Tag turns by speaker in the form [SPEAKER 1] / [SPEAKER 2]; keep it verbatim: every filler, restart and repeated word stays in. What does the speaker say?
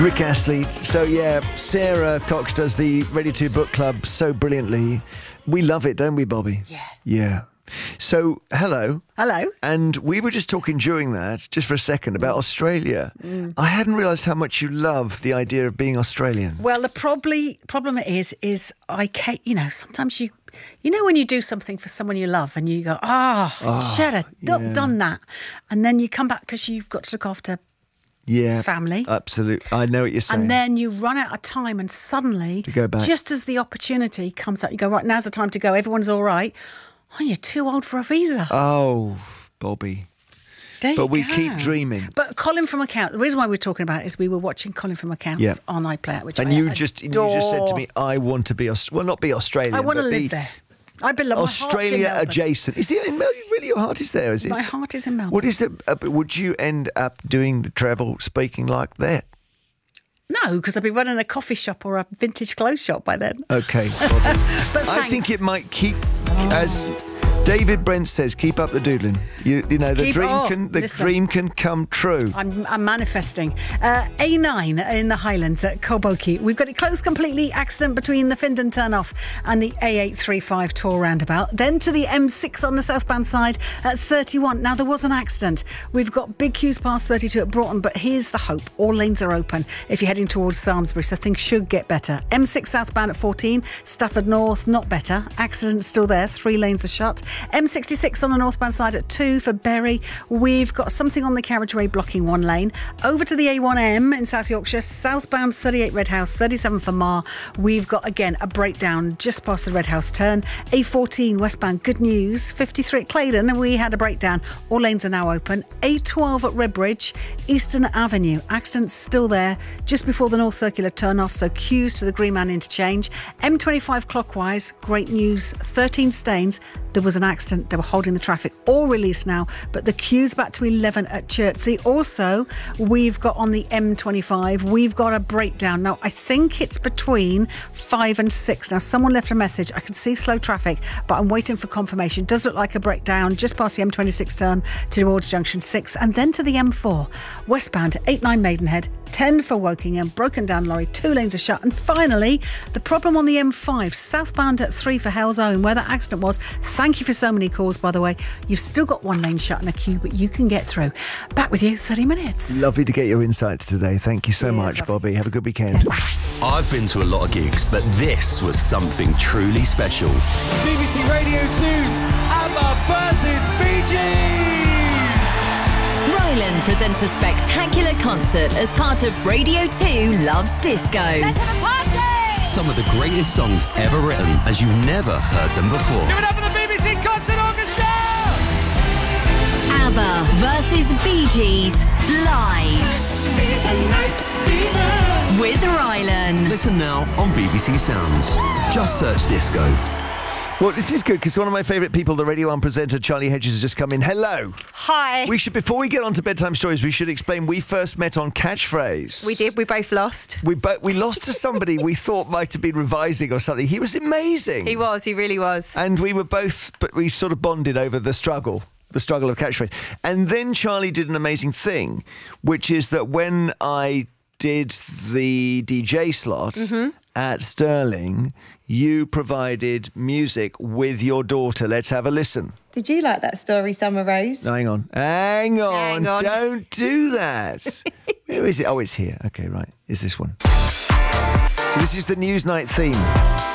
[SPEAKER 1] Rick Astley. So, yeah, Sarah Cox does the Radio two Book Club so brilliantly. We love it, don't we, Bobby?
[SPEAKER 2] Yeah.
[SPEAKER 1] Yeah. So, hello.
[SPEAKER 2] Hello.
[SPEAKER 1] And we were just talking during that, just for a second, about Australia. Mm. I hadn't realised how much you love the idea of being Australian.
[SPEAKER 2] Well, the probably problem is, is I can't, you know, sometimes you, you know, when you do something for someone you love and you go, oh, oh should have yeah. done that. And then you come back because you've got to look after
[SPEAKER 1] Yeah,
[SPEAKER 2] family.
[SPEAKER 1] Absolutely. I know what you're saying.
[SPEAKER 2] And then you run out of time and suddenly,
[SPEAKER 1] to go back.
[SPEAKER 2] Just as the opportunity comes out, you go, right, now's the time to go. Everyone's all right. Oh, you're too old for a visa.
[SPEAKER 1] Oh, Bobby.
[SPEAKER 2] There
[SPEAKER 1] but
[SPEAKER 2] you
[SPEAKER 1] we
[SPEAKER 2] go.
[SPEAKER 1] keep dreaming.
[SPEAKER 2] But Colin from Accounts, the reason why we're talking about it is we were watching Colin from Accounts yeah. on iPlayer, which
[SPEAKER 1] and
[SPEAKER 2] I
[SPEAKER 1] you
[SPEAKER 2] adore.
[SPEAKER 1] just and you just said to me, I want to be, well, not be Australian.
[SPEAKER 2] I want to
[SPEAKER 1] but
[SPEAKER 2] live
[SPEAKER 1] be
[SPEAKER 2] there. I belong.
[SPEAKER 1] Australia adjacent. Is it in Melbourne? Really, your heart is there? Is it?
[SPEAKER 2] My heart is in Melbourne.
[SPEAKER 1] What is it? Uh, would you end up doing the travel speaking like that?
[SPEAKER 2] No, because I'd be running a coffee shop or a vintage clothes shop by then.
[SPEAKER 1] Okay.
[SPEAKER 2] But
[SPEAKER 1] I think it might keep oh. as David Brent says, keep up the doodling. You, you know, Just the
[SPEAKER 2] keep,
[SPEAKER 1] dream
[SPEAKER 2] oh,
[SPEAKER 1] can the
[SPEAKER 2] listen,
[SPEAKER 1] dream can come true.
[SPEAKER 2] I'm, I'm manifesting. Uh, A nine in the Highlands at Koboki. We've got it closed completely. Accident between the Findon turnoff and the A eight thirty-five Tor roundabout. Then to the M six on the southbound side at thirty-one. Now, there was an accident. We've got big queues past thirty-two at Broughton, but here's the hope. All lanes are open if you're heading towards Samlesbury, so things should get better. M six southbound at fourteen. Stafford North, not better. Accident still there. Three lanes are shut. M sixty-six on the northbound side at two for Bury. We've got something on the carriageway blocking one lane. Over to the A one M in South Yorkshire, southbound thirty-eight Red House, thirty-seven for Mar. We've got, again, a breakdown just past the Red House turn. A fourteen westbound, good news, fifty-three at Claydon, and we had a breakdown. All lanes are now open. A twelve at Redbridge, Eastern Avenue. Accident's still there just before the North Circular turn off, so queues to the Greenman interchange. M twenty-five clockwise, great news, thirteen Staines. There was an accident. They were holding the traffic. All released now, but the queue's back to eleven at Chertsey. Also, we've got on the M twenty-five, we've got a breakdown. Now, I think it's between five and six. Now, someone left a message. I can see slow traffic, but I'm waiting for confirmation. Does look like a breakdown just past the M twenty-six turn towards Junction six, and then to the M four. Westbound to eight nine Maidenhead, ten for Wokingham, broken down lorry, two lanes are shut. And finally, the problem on the M five, southbound at three for Hell's Own, where that accident was. Thank you for so many calls, by the way. You've still got one lane shut and a queue, but you can get through. Back with you, thirty minutes.
[SPEAKER 1] Lovely to get your insights today. Thank you so
[SPEAKER 2] yeah,
[SPEAKER 1] much,
[SPEAKER 2] lovely.
[SPEAKER 1] Bobby. Have a good weekend.
[SPEAKER 3] I've been to a lot of gigs, but this was something truly special.
[SPEAKER 4] B B C Radio two's ABBA versus Bee Gees!
[SPEAKER 5] Ryland presents a spectacular concert as part of Radio two Loves Disco.
[SPEAKER 6] Let's have a party!
[SPEAKER 3] Some of the greatest songs ever written as you've never heard them before.
[SPEAKER 4] Give it up for the B B C Concert Orchestra!
[SPEAKER 5] ABBA versus Bee Gees live with Ryland.
[SPEAKER 3] Listen now on B B C Sounds. Just search disco.
[SPEAKER 1] Well, this is good because one of my favourite people, the Radio one presenter, Charlie Hedges, has just come in. Hello.
[SPEAKER 6] Hi.
[SPEAKER 1] We should, before we get on to bedtime stories, we should explain we first met on Catchphrase.
[SPEAKER 6] We did. We both lost.
[SPEAKER 1] We bo- we lost to somebody we thought might have been revising or something. He was amazing.
[SPEAKER 6] He was. He really was.
[SPEAKER 1] And we were both, but we sort of bonded over the struggle. The struggle of Catchphrase. And then Charlie did an amazing thing, which is that when I did the D J slot mm-hmm. at Stirling, you provided music with your daughter. Let's have a listen.
[SPEAKER 7] Did you like that story, Summer Rose?
[SPEAKER 1] No, hang on. Hang on.
[SPEAKER 6] Hang on.
[SPEAKER 1] Don't do that. Where is it? Oh, it's here. Okay, right. Is this one. So this is the Newsnight theme.